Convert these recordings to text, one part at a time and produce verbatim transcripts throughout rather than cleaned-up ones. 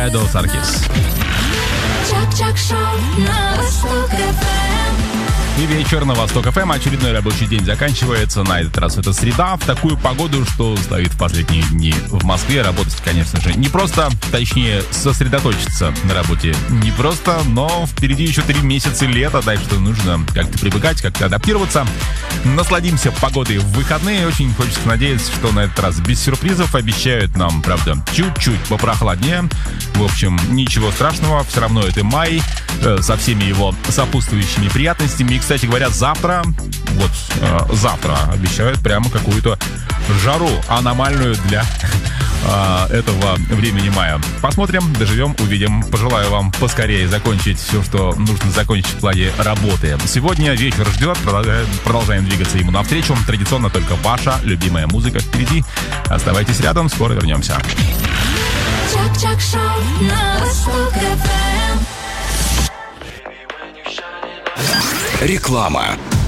Эдо Саркис. И вечер на Восток ФМ. Очередной рабочий день заканчивается. На этот раз это среда. В такую погоду, что стоит в последние дни в Москве. Работать, конечно же, не просто. Точнее, сосредоточиться на работе не просто. Но впереди еще три месяца лета. Так что нужно как-то привыкать, как-то адаптироваться. Насладимся погодой в выходные. Очень хочется надеяться, что на этот раз без сюрпризов. Обещают нам, правда, чуть-чуть попрохладнее. В общем, ничего страшного. Все равно это май э, со всеми его сопутствующими приятностями. И, кстати говоря, завтра, вот э, завтра обещают прямо какую-то жару аномальную для э, этого времени мая. Посмотрим, доживем, увидим. Пожелаю вам поскорее закончить все, что нужно закончить в плане работы. Сегодня вечер ждет, продолжаем, продолжаем двигаться ему навстречу. Традиционно только ваша любимая музыка впереди. Оставайтесь рядом, скоро вернемся. Реклама.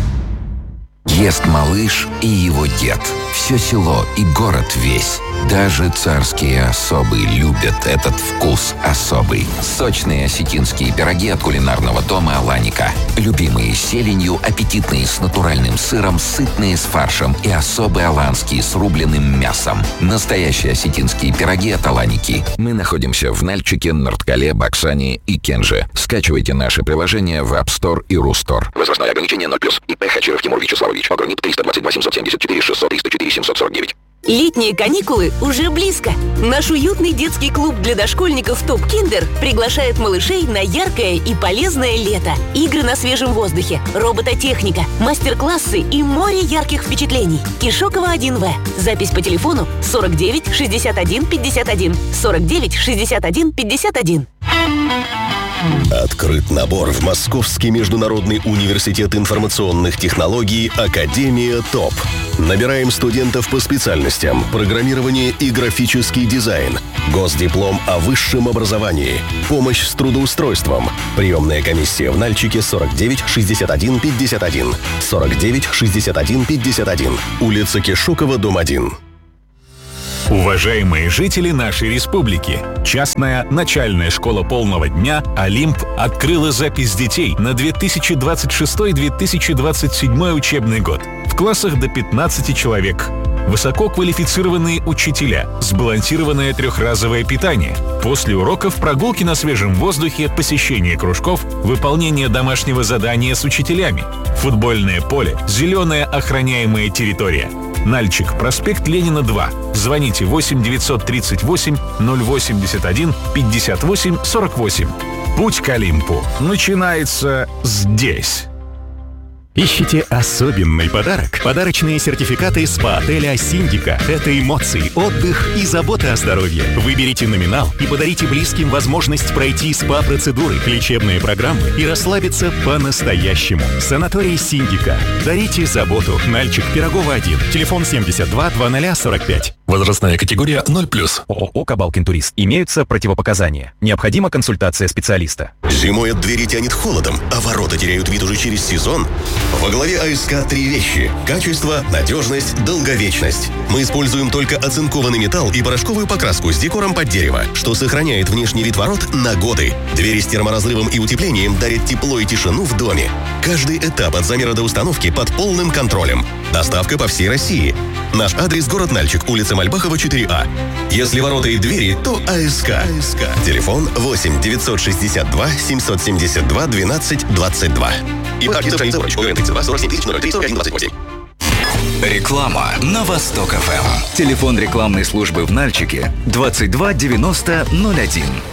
Ест малыш и его дед. Все село и город весь. Даже царские особы любят этот вкус особый. Сочные осетинские пироги от кулинарного дома «Аланика». Любимые с зеленью, аппетитные с натуральным сыром, сытные с фаршем и особые аланские с рубленым мясом. Настоящие осетинские пироги от «Аланики». Мы находимся в Нальчике, Нарткале, Баксане и Кенже. Скачивайте наше приложение в App Store и Рустор. Возрастное ограничение ноль плюс. ИП Хачиров Тимур Вячеславович. Погранит триста двадцать два семьсот семьдесят четыре шестьсот триста четыре семьсот сорок девять. Летние каникулы уже близко. Наш уютный детский клуб для дошкольников «Топ Киндер» приглашает малышей на яркое и полезное лето. Игры на свежем воздухе, робототехника, мастер-классы и море ярких впечатлений. Кишокова один вэ. Запись по телефону сорок девять шестьдесят один пятьдесят один. сорок девять шестьдесят один пятьдесят один. Открыт набор в Московский международный университет информационных технологий «Академия ТОП». Набираем студентов по специальностям программирование и графический дизайн, госдиплом о высшем образовании, помощь с трудоустройством. Приемная комиссия в Нальчике сорок девять шестьдесят один пятьдесят один. сорок девять шестьдесят один пятьдесят один. Улица Кишокова, дом один. Уважаемые жители нашей республики, частная начальная школа полного дня «Олимп» открыла запись детей на две тысячи двадцать шестой — две тысячи двадцать седьмой учебный год в классах до пятнадцати человек. Высококвалифицированные учителя, сбалансированное трехразовое питание. После уроков прогулки на свежем воздухе, посещение кружков, выполнение домашнего задания с учителями. Футбольное поле, зеленая охраняемая территория. Нальчик, проспект Ленина, два. Звоните восемь девятьсот тридцать восемь ноль восемьдесят один пятьдесят восемь сорок восемь. Путь к Олимпу начинается здесь. Ищите особенный подарок? Подарочные сертификаты СПА-отеля «Синдика». Это эмоции, отдых и забота о здоровье. Выберите номинал и подарите близким возможность пройти СПА-процедуры, лечебные программы и расслабиться по-настоящему. Санаторий «Синдика». Дарите заботу. Нальчик, Пирогова, один. Телефон семьдесят два двадцать сорок пять. Возрастная категория ноль плюс. ООО «Кабалкин Турист». Имеются противопоказания. Необходима консультация специалиста. Зимой от двери тянет холодом, а ворота теряют вид уже через сезон? Во главе АСК три вещи. Качество, надежность, долговечность. Мы используем только оцинкованный металл и порошковую покраску с декором под дерево, что сохраняет внешний вид ворот на годы. Двери с терморазрывом и утеплением дарят тепло и тишину в доме. Каждый этап от замера до установки под полным контролем. Доставка по всей России. Наш адрес — город Нальчик, улица Мальбахова, четыре А. Если ворота и двери, то АСК. АСК. Телефон восемь девятьсот шестьдесят два семьсот семьдесят два двенадцать двадцать два. И тридцать два сорок семь тысяч ноль три сорок один двадцать восемь. Реклама на Восток ФМ. Телефон рекламной службы в Нальчике двадцать два девяносто ноль один.